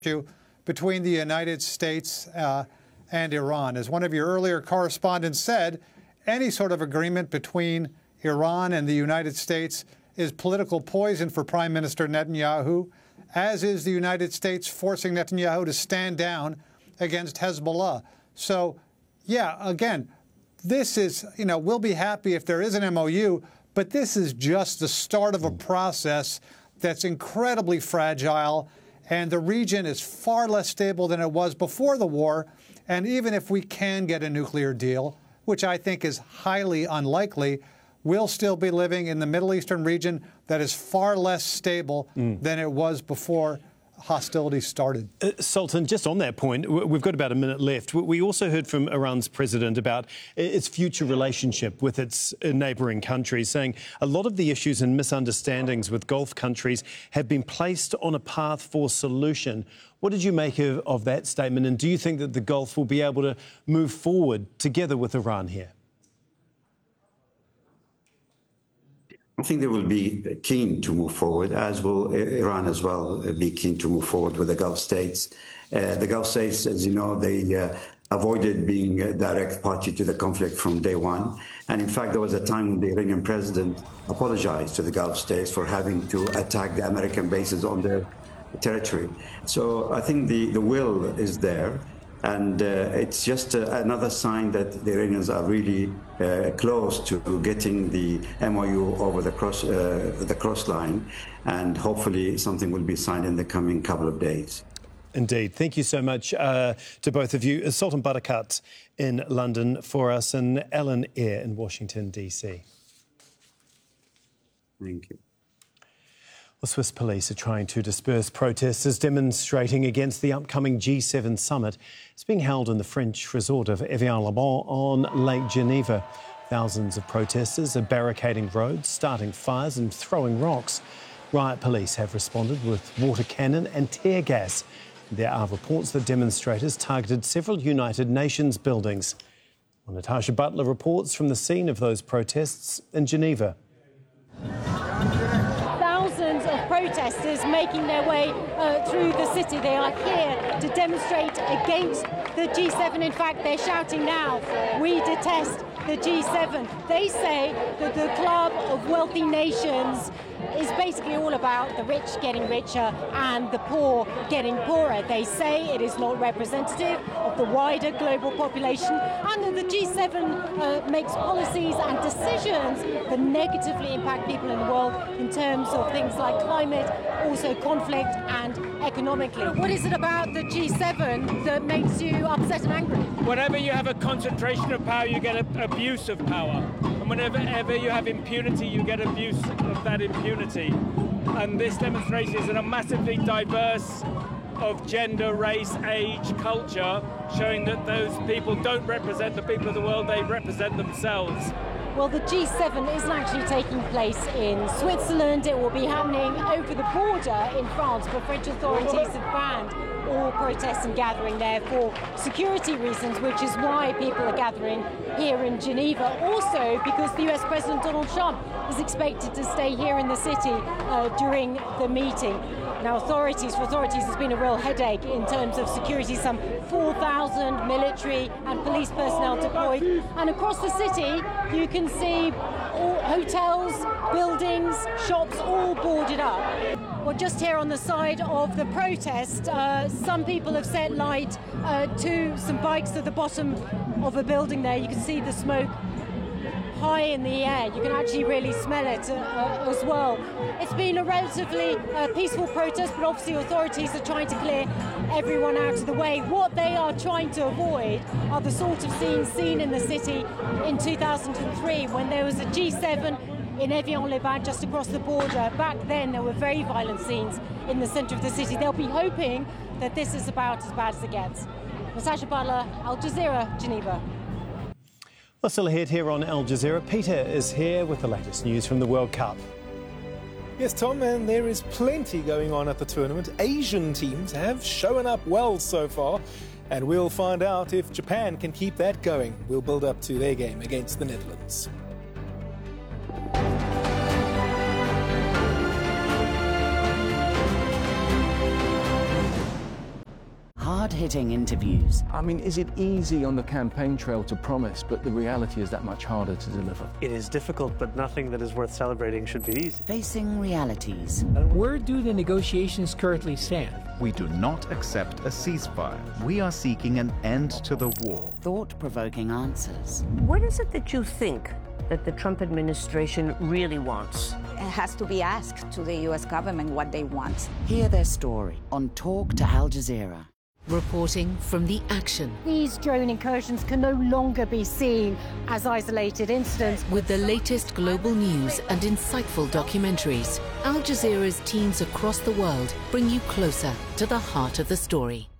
between the United States and Iran. As one of your earlier correspondents said, any sort of agreement between Iran and the United States is political poison for Prime Minister Netanyahu, as is the United States forcing Netanyahu to stand down against Hezbollah. So, yeah, again, this is, we'll be happy if there is an MOU, but this is just the start of a process that's incredibly fragile, and the region is far less stable than it was before the war. And even if we can get a nuclear deal, which I think is highly unlikely, we'll still be living in the Middle Eastern region that is far less stable than it was before hostilities started. Sultan, just on that point, we've got about a minute left. We also heard from Iran's president about its future relationship with its neighbouring countries, saying a lot of the issues and misunderstandings with Gulf countries have been placed on a path for solution. What did you make of that statement, and do you think that the Gulf will be able to move forward together with Iran here? I think they will be keen to move forward, as will Iran as well be keen to move forward with the Gulf states. The Gulf states, as you know, they avoided being a direct party to the conflict from day one. And in fact, there was a time when the Iranian president apologized to the Gulf states for having to attack the American bases on their territory. So I think the will is there. And it's just another sign that the Iranians are really close to getting the MOU over the cross line, and hopefully something will be signed in the coming couple of days. Indeed. Thank you so much to both of you. Sultan Barakat in London for us, and Ellen Eyre in Washington, D.C. Thank you. The Swiss police are trying to disperse protesters demonstrating against the upcoming G7 summit. It's being held in the French resort of Evian-les-Bains on Lake Geneva. Thousands of protesters are barricading roads, starting fires and throwing rocks. Riot police have responded with water cannon and tear gas. There are reports that demonstrators targeted several United Nations buildings. Well, Natasha Butler reports from the scene of those protests in Geneva. Thousands of protesters making their way through the city. They are here to demonstrate against the G7. In fact, they're shouting now, "We detest the G7." They say that the club of wealthy nations is basically all about the rich getting richer and the poor getting poorer. They say it is not representative of the wider global population, and that the G7 makes policies and decisions that negatively impact people in the world in terms of things like climate, also conflict and economically. What is it about the G7 that makes you upset and angry? Whenever you have a concentration of power, you get abuse of power. And whenever you have impunity, you get abuse of that impunity. And this demonstration is in a massively diverse of gender, race, age, culture, showing that those people don't represent the people of the world, they represent themselves. Well, the G7 isn't actually taking place in Switzerland. It will be happening over the border in France, but French authorities have banned all protests and gathering there for security reasons, which is why people are gathering here in Geneva. Also, because the US President Donald Trump is expected to stay here in the city during the meeting. Now, for authorities, it's been a real headache in terms of security. Some 4,000 military and police personnel deployed. And across the city, you can see all hotels, buildings, shops all boarded up. Well, just here on the side of the protest, some people have set light to some bikes at the bottom of a building there. You can see the smoke high in the air. You can actually really smell it as well. It's been a relatively peaceful protest, but obviously authorities are trying to clear everyone out of the way. What they are trying to avoid are the sort of scenes seen in the city in 2003 when there was a G7 in Evian-les-Bains just across the border. Back then there were very violent scenes in the centre of the city. They'll be hoping that this is about as bad as it gets. Natasha Butler, Al Jazeera, Geneva. Well, still ahead here on Al Jazeera, Peter is here with the latest news from the World Cup. Yes, Tom, and there is plenty going on at the tournament. Asian teams have shown up well so far, and we'll find out if Japan can keep that going. We'll build up to their game against the Netherlands. hard-hitting interviews. I mean, is it easy on the campaign trail to promise, but the reality is that much harder to deliver? It is difficult, but nothing that is worth celebrating should be easy. Facing realities. Where do the negotiations currently stand? We do not accept a ceasefire. We are seeking an end to the war. Thought-provoking answers. What is it that you think that the Trump administration really wants? It has to be asked to the U.S. government what they want. Hear their story on Talk to Al Jazeera. Reporting from the action. These drone incursions can no longer be seen as isolated incidents. With the latest global news and insightful documentaries, Al Jazeera's teams across the world bring you closer to the heart of the story.